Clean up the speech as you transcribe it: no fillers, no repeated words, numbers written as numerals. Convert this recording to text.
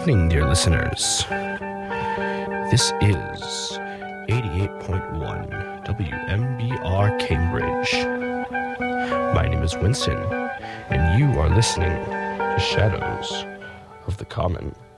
evening, dear listeners. This is 88.1 WMBR Cambridge. My name is Winston, and you are listening to Shadows of the Common.